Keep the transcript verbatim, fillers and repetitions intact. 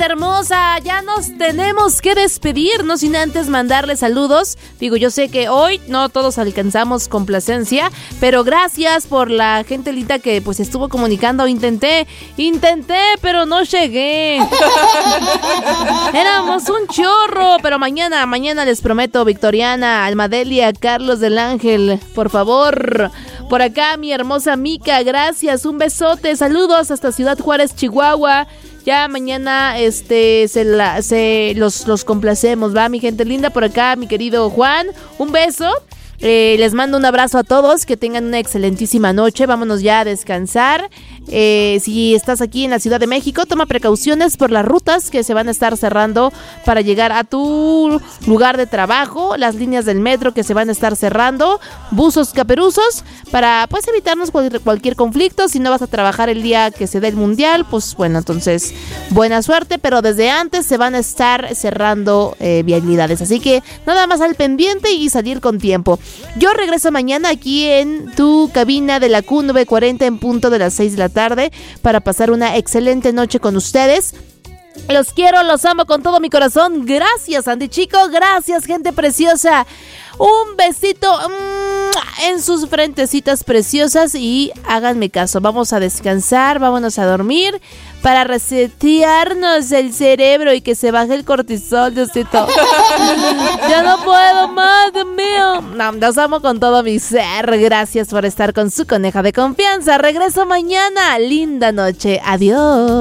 gente hermosa, ya nos tenemos que despedir, no sin antes mandarle saludos. Digo, yo sé que hoy no todos alcanzamos complacencia, pero gracias por la gente linda que pues estuvo comunicando. Intenté, intenté, pero no llegué. Éramos un chorro, pero mañana, mañana les prometo, Victoriana, Almadelia, Carlos del Ángel, por favor. Por acá mi hermosa Mica, gracias, un besote, saludos hasta Ciudad Juárez, Chihuahua. Ya mañana este se, la, se los, los complacemos, ¿va? Mi gente linda, por acá mi querido Juan, un beso. Eh, les mando un abrazo a todos, que tengan una excelentísima noche, vámonos ya a descansar. Eh, si estás aquí en la Ciudad de México, toma precauciones por las rutas que se van a estar cerrando para llegar a tu lugar de trabajo, las líneas del metro que se van a estar cerrando, buzos caperuzos, para pues evitarnos cualquier, cualquier conflicto. Si no vas a trabajar el día que se dé el mundial, pues bueno, entonces buena suerte, pero desde antes se van a estar cerrando eh, vialidades, así que nada más al pendiente y salir con tiempo. Yo regreso mañana aquí en tu cabina de la Q novecientos cuarenta en punto de las seis de la tarde para pasar una excelente noche con ustedes. Los quiero, los amo con todo mi corazón. Gracias, Andy Chico. Gracias, gente preciosa. Un besito mmm, en sus frentecitas preciosas y háganme caso. Vamos a descansar, vámonos a dormir para resetearnos el cerebro y que se baje el cortisol, Diosito. Ya no puedo más, Dios mío. No, los amo con todo mi ser. Gracias por estar con su coneja de confianza. Regreso mañana. Linda noche. Adiós.